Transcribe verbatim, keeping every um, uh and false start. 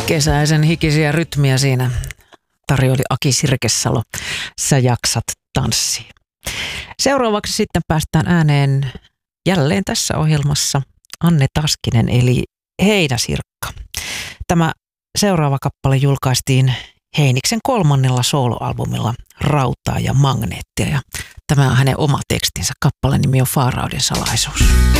Kesäisen hikisiä rytmiä siinä tarjoili Aki Sirkesalo. Sä jaksat tanssia. Seuraavaksi sitten päästään ääneen jälleen tässä ohjelmassa Anne Taskinen eli Heinäsirkka. Tämä seuraava kappale julkaistiin Heiniksen kolmannella soloalbumilla Rautaa ja magneettia. Ja tämä on hänen oma tekstinsä. Kappaleen nimi on Faarauden salaisuus.